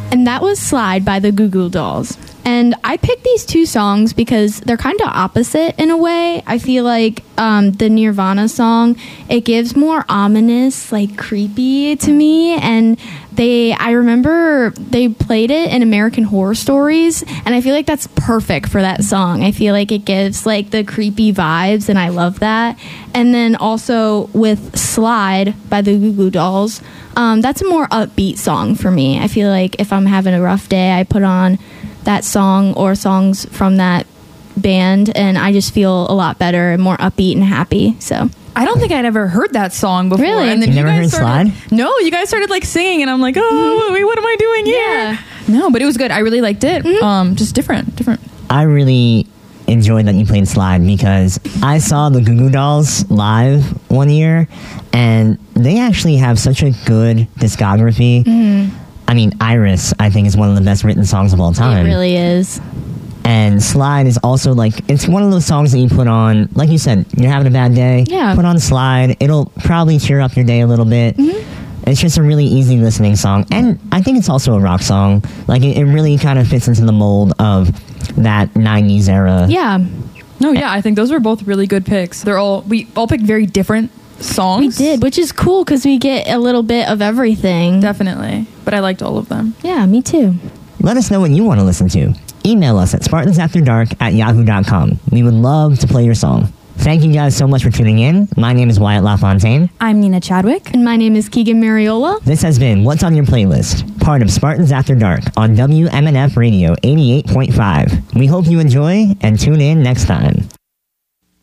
And that was Slide by the Goo Goo Dolls. And I picked these two songs because they're kind of opposite in a way. I feel like the Nirvana song, it gives more ominous, like creepy to me. And I remember they played it in American Horror Stories, and I feel like that's perfect for that song. I feel like it gives like the creepy vibes, and I love that. And then also with Slide by the Goo Goo Dolls, that's a more upbeat song for me. I feel like if I'm having a rough day, I put on that song or songs from that band, and I just feel a lot better and more upbeat and happy. So I don't think I'd ever heard that song before. Really? And then you never heard Slide? No, you guys started like singing, and I'm like, oh, wait, what am I doing here? Yeah. No, but it was good. I really liked it. Just different. I really enjoyed that you played Slide because I saw the Goo Goo Dolls live one year, and they actually have such a good discography. I mean, Iris, I think, is one of the best written songs of all time. It really is. And Slide is also like, it's one of those songs that you put on, like you said, you're having a bad day. Yeah. Put on Slide. It'll probably cheer up your day a little bit. It's just a really easy listening song. And I think it's also a rock song. Like, it really kind of fits into the mold of that 90s era. Yeah. No, yeah, I think those were both really good picks. We all picked very different songs. We did, which is cool because we get a little bit of everything. Definitely. But I liked all of them. Yeah, me too. Let us know what you want to listen to. Email us at spartansafterdark@yahoo.com. We would love to play your song. Thank you guys so much for tuning in. My name is Wyatt LaFontaine. I'm Nina Chadwick. And my name is Keegan Mariola. This has been What's on Your Playlist, part of Spartans After Dark on WMNF Radio 88.5. We hope you enjoy and tune in next time.